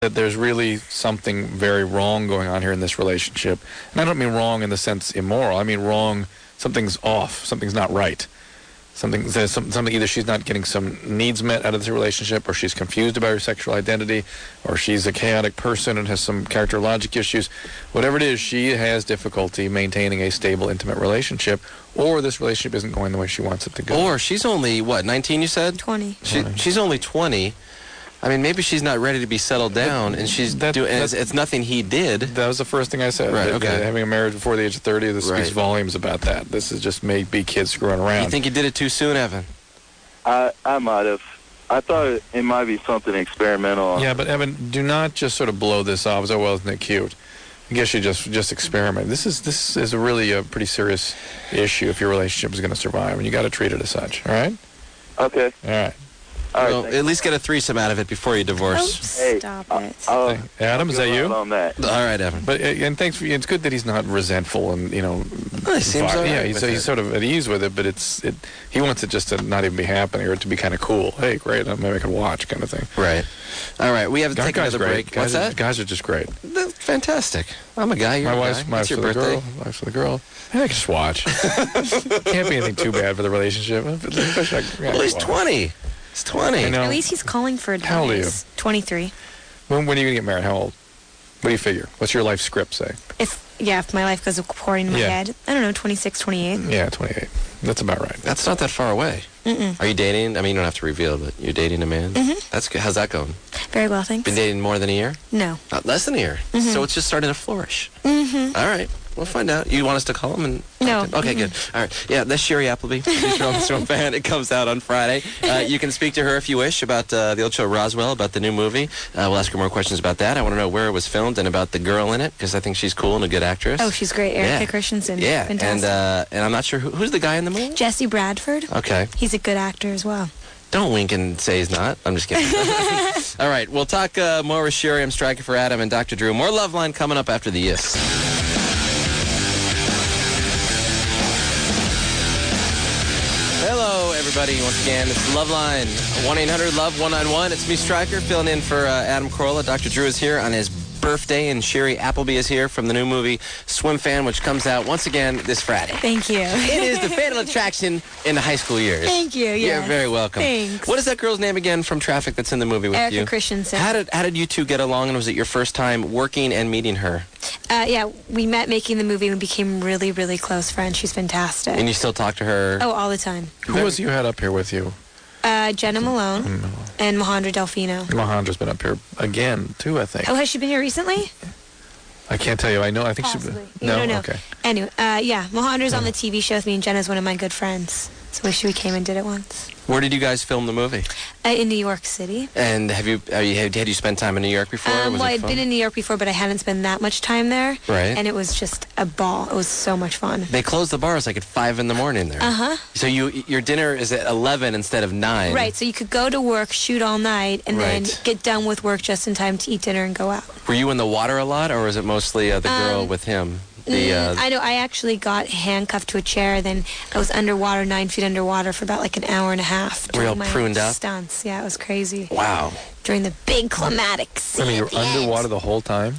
that there's really something very wrong going on here in this relationship. And I don't mean wrong in the sense immoral. I mean wrong, something's off, something's not right. Something either she's not getting some needs met out of this relationship, or she's confused about her sexual identity, or she's a chaotic person and has some character logic issues. Whatever it is, she has difficulty maintaining a stable, intimate relationship, or this relationship isn't going the way she wants it to go. Or she's only, what, 19 you said? 20. She's only 20. I mean, maybe she's not ready to be settled down, and it's nothing he did. That was the first thing I said. Right, okay. Having a marriage before the age of 30, this speaks volumes about that. This is just may be kids screwing around. You think you did it too soon, Evan? I might have. I thought it might be something experimental. Yeah, but Evan, do not just sort of blow this off as, oh, well, isn't it cute? I guess you just experiment. This is really a pretty serious issue if your relationship is going to survive, and you got to treat it as such, all right? Okay. All right. Well, at least get a threesome out of it before you divorce. Oh, stop it. Adam, is that you? On that. All right, Evan. But and thanks for it's good that he's not resentful and Well, he seems all right. Yeah, he's sort of at ease with it, but he wants it just to not even be happening or to be kind of cool. Hey, great, maybe I can watch kind of thing. Right. All right, we have to take another break. What's that? Guys are just great. Fantastic. I'm a guy. You're my a guy. wife's It's your for the birthday. girl. Wife's for the girl. Hey, I can just watch. Can't be anything too bad for the relationship. Well, he's 20. He's 20. I know. At least he's calling for advice. How old are you? 23. When are you going to get married? How old? What do you figure? What's your life script say? If my life goes according to my head, I don't know, 26, 28. Yeah, 28. That's about right. That's not that far away. Mm-mm. Are you dating? I mean, you don't have to reveal, but you're dating a man? Mm-hmm. That's good. How's that going? Very well, thanks. Been dating more than a year? No. Less than a year. Mm-hmm. So it's just starting to flourish. Mm-hmm. All right. We'll find out. You want us to call him? And No. Okay, good. All right. Yeah, that's Sherry Appleby. She's from Swim Fan. It comes out on Friday. You can speak to her if you wish about the old show Roswell, about the new movie. We'll ask her more questions about that. I want to know where it was filmed and about the girl in it, because I think she's cool and a good actress. Oh, she's great. Erica Christensen. Yeah. Fantastic. And I'm not sure who's the guy in the movie? Jesse Bradford. Okay. He's a good actor as well. Don't wink and say he's not. I'm just kidding. All right. We'll talk more with Sherry. I'm striking for Adam and Dr. Drew. More Love Line coming up after the Yes. Hello, everybody. Once again, it's Love Line, 1-800-LOVE-191. It's me, Stryker, filling in for Adam Carolla. Dr. Drew is here on his birthday, and Sherry Appleby is here from the new movie Swim Fan, which comes out once again this Friday. Thank you. It is the fatal attraction in the high school years. Thank you. You're very welcome. Thanks. What is that girl's name again from Traffic that's in the movie with you? Erica Christensen. How did you two get along, and was it your first time working and meeting her? Yeah, we met making the movie and we became really, really close friends. She's fantastic. And you still talk to her? Oh, all the time. Who was you had up here with you? Jenna Malone and Mahandra Delfino. Mahandra's been up here again, too, I think. Oh, has she been here recently? I can't tell you. I know. I think Possibly. she. No. Okay. Anyway, yeah, Mahandra's on the TV show with me, and Jenna's one of my good friends. So we came and did it once. Where did you guys film the movie? In New York City. And had you spent time in New York before? Well, I'd been in New York before, but I hadn't spent that much time there. Right. And it was just a ball. It was so much fun. They close the bars like at 5 in the morning there. Uh-huh. So your dinner is at 11 instead of 9. Right, so you could go to work, shoot all night, and then get done with work just in time to eat dinner and go out. Were you in the water a lot, or was it mostly the girl with him? I know. I actually got handcuffed to a chair. Then I was underwater, 9 feet underwater, for about like an hour and a half. Real pruned up? Stunts. Yeah, it was crazy. Wow. During the big climatic scene. I mean, you're underwater the whole time?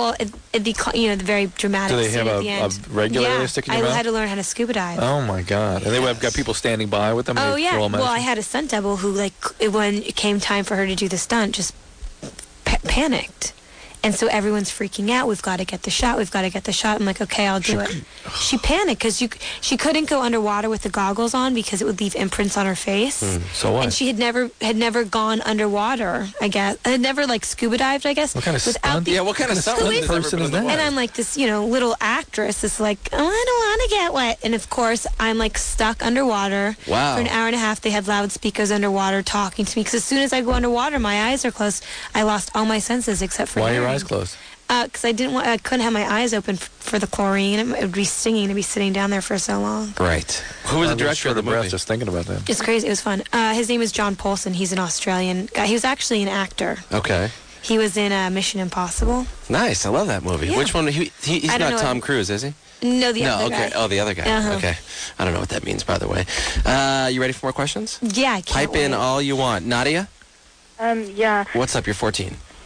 The very dramatic Do they scene have at the end. a regulator stick in your mouth? I had to learn how to scuba dive. Oh, my God. And they have got people standing by with them? Oh, yeah. Well, I had a stunt double who, when it came time for her to do the stunt, just panicked. And so everyone's freaking out. We've got to get the shot. I'm like, okay, I'll do it. She panicked because she couldn't go underwater with the goggles on because it would leave imprints on her face. So what? And she had never gone underwater, I guess. Had never scuba dived, I guess. What kind of stunt? What kind of stunt person is that? And I'm like this, little actress is like, oh, I don't want to get wet. And of course, I'm stuck underwater. Wow. For an hour and a half. They had loudspeakers underwater talking to me because as soon as I go underwater, my eyes are closed. I lost all my senses except for Why are hearing. your eyes closed? Because I couldn't have my eyes open for the chlorine. It would be stinging to be sitting down there for so long. Right. Who was the director of the movie? Just thinking about that. It's crazy. It was fun. His name is John Polson. He's an Australian guy. He was actually an actor. Okay. He was in Mission Impossible. Nice. I love that movie. Yeah. Which one? He's not Tom Cruise, is he? No, the other guy. Oh, the other guy. Uh-huh. Okay. I don't know what that means, by the way. You ready for more questions? Yeah, I can't Pipe in wait. all you want. Nadia? Yeah. What's up? You're 14.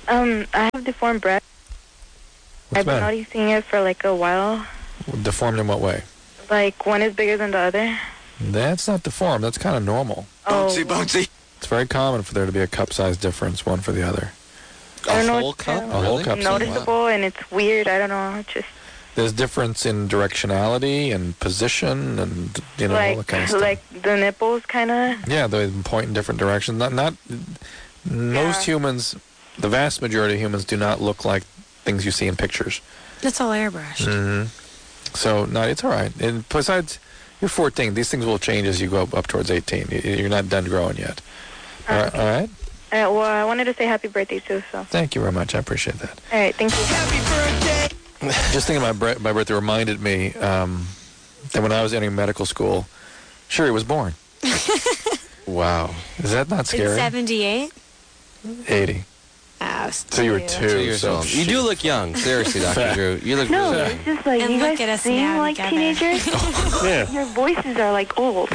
I have deformed breasts. What's I've been the matter? noticing it for like a while. Deformed in what way? Like one is bigger than the other. That's not deformed. That's kind of normal. Bouncy. It's very common for there to be a cup size difference, one for the other. I don't A know whole what's cup? kind A whole cup size. noticeable, and it's weird. I don't know. It's just There's difference in directionality and position and, you know, all like that kind of stuff. like the nipples, kind of. Yeah, they point in different directions. Not most humans, the vast majority of humans do not look like things you see in pictures. That's all airbrushed. Mm-hmm. So, no, it's all right. And besides, you're 14. These things will change as you go up towards 18. You're not done growing yet. All right? All right? Well, I wanted to say happy birthday too. So. Thank you very much. I appreciate that. All right, thank you. Just thinking about my birthday reminded me that when I was entering medical school, Sherry was born. Wow. Is that not It's scary? 78. 80. Oh, So you were 2. 2 years so old. You do look young. Seriously, Dr. Fat. Drew. You look No, really young. it's just like And you look guys at us seem now like together. teenagers. Yeah. Your voices are like old.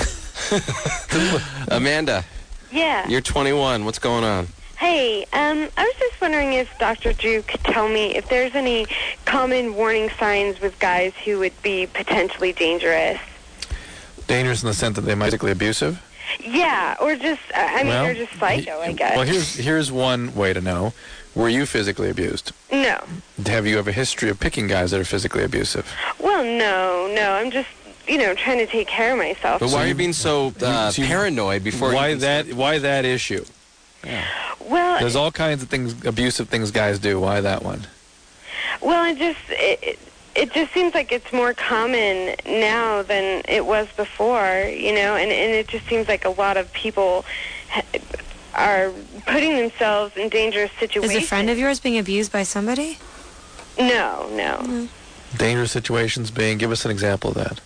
Amanda, Yeah. you're 21. What's going on? Hey, I was just wondering if Dr. Drew could tell me if there's any common warning signs with guys who would be potentially dangerous. Dangerous in the sense that they might be physically abusive? Yeah, or just, I mean, Well, they're just psycho, I guess. Well, here's one way to know. Were you physically abused? No. Have you have a history of picking guys that are physically abusive? Well, no. I'm just, trying to take care of myself. But why are you being so paranoid before Why you can that? Why that issue? Well, There's all kinds of things, abusive things guys do. Why that one? well, it just seems like it's more common now than it was before, and it just seems like a lot of people are putting themselves in dangerous situations. Is a friend of yours being abused by somebody? No. Dangerous situations being. Give us an example of that.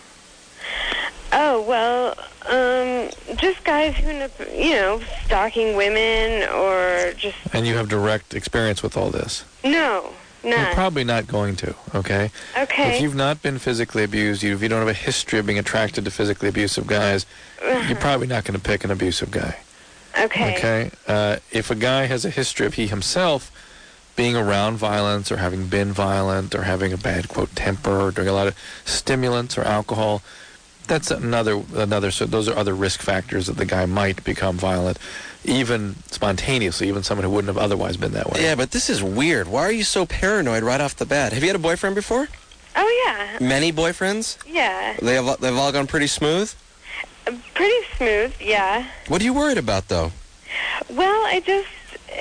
Oh, well, just guys who end up, stalking women or just... And you have direct experience with all this. No, You're none. probably not going to. Okay. Okay. If you've not been physically abused, if you don't have a history of being attracted to physically abusive guys, you're probably not going to pick an abusive guy. Okay. Okay. If a guy has a history of he himself being around violence or having been violent or having a bad, quote, temper or doing a lot of stimulants or alcohol, that's another. So those are other risk factors that the guy might become violent, even spontaneously, even someone who wouldn't have otherwise been that way. Yeah, but this is weird. Why are you so paranoid right off the bat? Have you had a boyfriend before? Oh, yeah. Many boyfriends? Yeah. They've all gone pretty smooth? Pretty smooth, yeah. What are you worried about, though? Well, I just,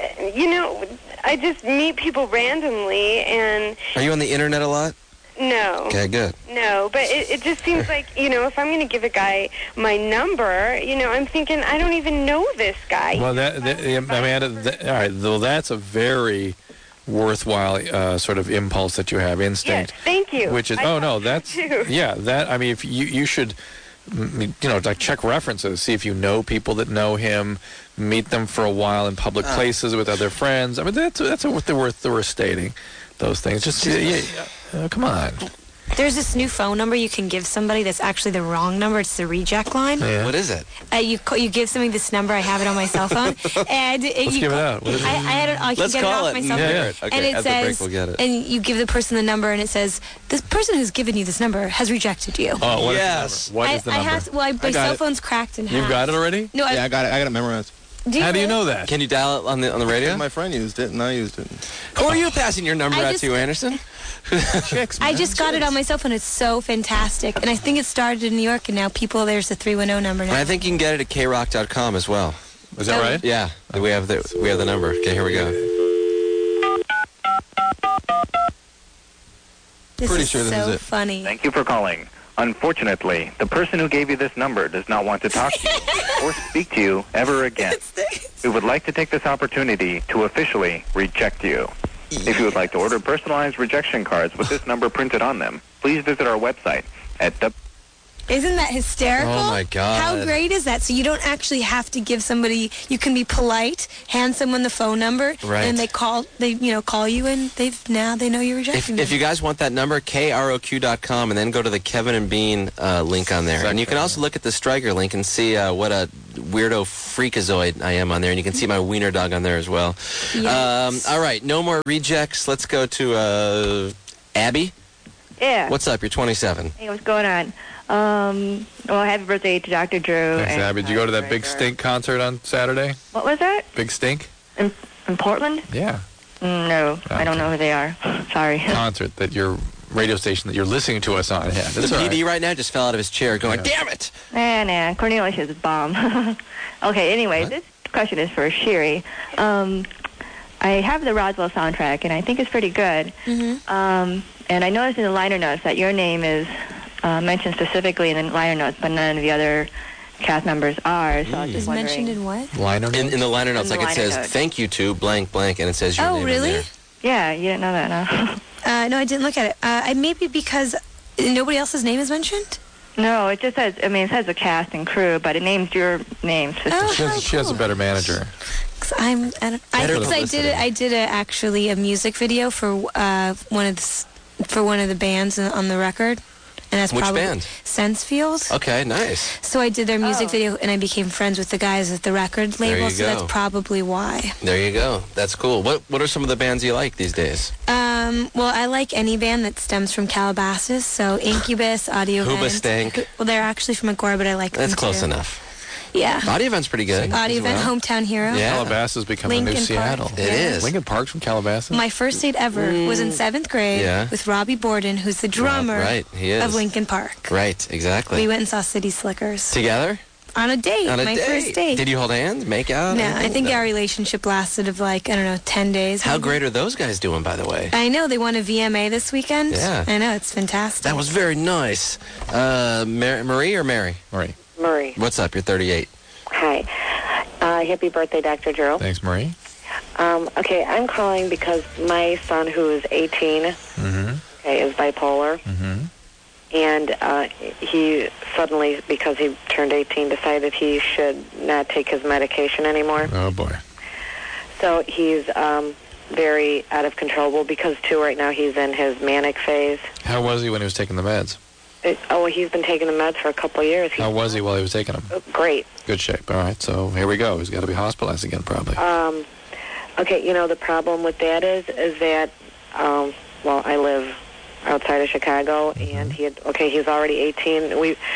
I just meet people randomly, and Are you on the internet a lot? no. Okay, good. No, but it just seems like, if I'm going to give a guy my number, I'm thinking, I don't even know this guy. Well, Amanda, all right. Well, that's a very worthwhile sort of impulse that you have, instinct. Yes, thank you. Which is, I oh thought no, so, that's too. I mean, if you should, like check references, see if you know people that know him, meet them for a while in public places with other friends. I mean, that's worth stating. Those things. Just come on. There's this new phone number you can give somebody that's actually the wrong number. It's the reject line. Yeah. What is it? You give somebody this number. I have it on my cell phone. And Let's you give it out. What is it? I had it. I can Let's get call it off it. my cell phone. Yeah. Okay, And it at the break says, we'll get it. and you give the person the number, and it says, this person who's given you this number has rejected you. Oh, what is the Yes. number? What is the I number? have to, my got cell it. phone's cracked in half. You've got it already? No, Yeah, I got it memorized. How do you really? know that? Can you dial it on the radio? My friend used it, and I used it. Who are you passing your number I out just- to, Anderson? Chicks, I man, just got it chicks. on my cell phone. It's so fantastic. And I think it started in New York, and now there's a 310 number now. And I think you can get it at krock.com as well. Is that right? Yeah, we have the number. Okay, here we go. This Pretty is sure this so is it. funny. Thank you for calling. Unfortunately, the person who gave you this number does not want to talk to you or speak to you ever again. We would like to take this opportunity to officially reject you. If you would like to order personalized rejection cards with this number printed on them, please visit our website at Isn't that hysterical? Oh, my God. How great is that? So you don't actually have to give somebody. You can be polite, hand someone the phone number, Right. and they call you, and they know you're rejecting If them. you guys want that number, KROQ.com, and then go to the Kevin and Bean link on there. And you can also look at the Stryker link and see what a weirdo freakazoid I am on there. And you can see my wiener dog on there as well. Yes. All right, no more rejects. Let's go to Abby. Yeah. What's up? You're 27. Hey, what's going on? Well, happy birthday to Dr. Drew. Thanks, and Abby. Did you go to that Big Stink concert on Saturday? What was that? Big Stink? In Portland? Yeah. No, I don't know who they are. Sorry. Concert that your radio station that you're listening to us on. Yeah, The that's all PD right. right now just fell out of his chair going, damn it! Nah, Cornelius is a bomb. Okay, anyway, What? this question is for Sherry. I have the Roswell soundtrack, and I think it's pretty good. Mm-hmm. And I noticed in the liner notes that your name is mentioned specifically in the liner notes, but none of the other cast members are. So I was Is just wondering. mentioned in what? Liner notes? In the liner notes, In the like it liner says, notes. thank you to blank blank, and it says your Oh, name really? in there. Yeah, you didn't know that, no? No, I didn't look at it. Maybe because nobody else's name is mentioned. No, it just says, it says the cast and crew, but it names your name specifically. Oh, She has a cool. better manager. 'Cause I Better publicity. did actually a music video for one of the bands on the record, and that's Which probably band? Sensefield. Okay, nice. So I did their music video, and I became friends with the guys at the record label. you So go. that's probably why. There you go. That's cool. What are some of the bands you like these days? Well, I like any band that stems from Calabasas. So Incubus, Audio Hooba Vent. Stank. Well, they're actually from Agora, but I like That's them close too. enough. Yeah. Audio Event's pretty good. Audio as Vent, well. Hometown Hero. Yeah. Calabasas becoming the new Lincoln Park. Seattle. It is. Lincoln Park's from Calabasas? My first date ever was in 7th grade Yeah. with Robbie Borden, who's the drummer Right, he is. of Lincoln Park. Right, exactly. We went and saw City Slickers Together? on a date. On a my date? first date. Did you hold hands, make out? No, anything? I think No. our relationship lasted of 10 days. How maybe. great are those guys doing, by the way? I know, they won a VMA this weekend. Yeah. I know, it's fantastic. That was very nice. Marie or Mary? Marie. Marie. What's up? You're 38. Hi. Happy birthday, Dr. Drew. Thanks, Marie. Okay, I'm calling because my son, who is 18, is bipolar. And he suddenly, because he turned 18, decided he should not take his medication anymore. Oh, boy. So he's very out of control. Well, because, too, right now he's in his manic phase. How was he when he was taking the meds? He's been taking the meds for a couple of years. How was he while he was taking them? Great. Good shape. All right, so here we go. He's got to be hospitalized again, probably. Okay, the problem with that is that, I live outside of Chicago, and he's already 18.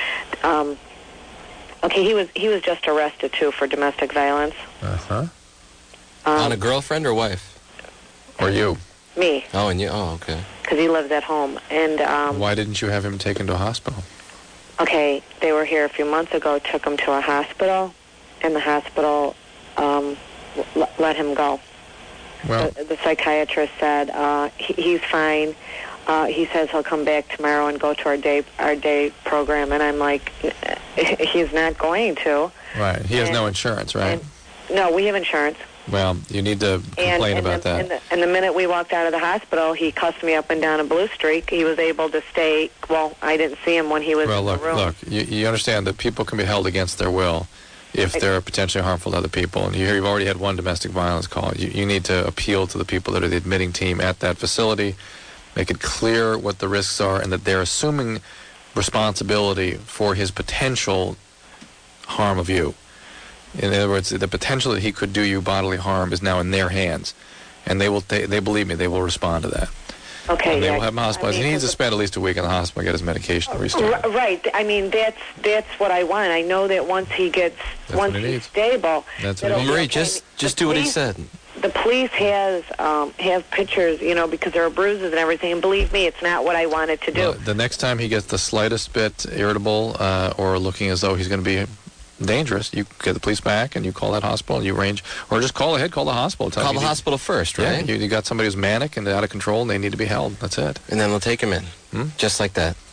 He was just arrested too for domestic violence. Uh-huh. On a girlfriend or wife? Or you. Me, Oh, and you. Oh, okay. because he lives at home, and Why didn't you have him taken to a hospital? they were here a few months ago, took him to a hospital, and the hospital let him go. Well, The psychiatrist said he's fine. He says he'll come back tomorrow and go to our day program, and I'm like, he's not going to. right. He has no insurance, right? No, we have insurance. Well, you need to complain about that. And the minute we walked out of the hospital, he cussed me up and down a blue streak. He was able to stay. Well, I didn't see him when he was Well, in the room. look, you understand that people can be held against their will if they're potentially harmful to other people. And you've already had one domestic violence call. You need to appeal to the people that are the admitting team at that facility, make it clear what the risks are, and that they're assuming responsibility for his potential harm of you. In other words, the potential that he could do you bodily harm is now in their hands, and they believe me, they will respond to that. Okay, And they yeah. will have him hospitalized. He needs to spend at least a week in the hospital and get his medication restored. Right. I mean, that's what I want. I know that once he gets what he he's needs. stable. That's it'll what he be Marie, okay. just The do what he police- said. The police have pictures, because there are bruises and everything. And believe me, it's not what I wanted to do. Well, the next time he gets the slightest bit irritable or looking as though he's going to be dangerous, you get the police back and you call that hospital and you arrange, or just call the hospital. Tell Call them the you need- hospital first, Yeah, right? you got somebody who's manic and out of control and they need to be held. That's it. And then they'll take him in. Just like that.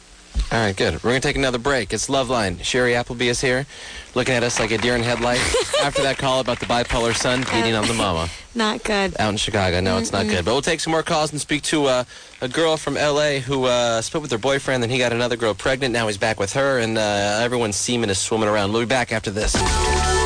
All right, good. We're going to take another break. It's Loveline. Sherry Appleby is here, looking at us like a deer in headlight after that call about the bipolar son beating on the mama. Not good. Out in Chicago. No, it's not good. But we'll take some more calls and speak to a girl from L.A. who split with her boyfriend, then he got another girl pregnant. Now he's back with her, and everyone's semen is swimming around. We'll be back after this.